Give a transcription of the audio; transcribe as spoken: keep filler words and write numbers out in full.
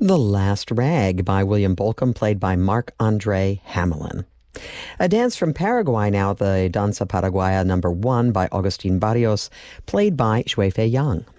The Last Rag by William Bolcom, played by Marc-Andre Hamelin. A dance from Paraguay now, the Danza Paraguaya number one by Agustin Barrios, played by Xue Fei Yang.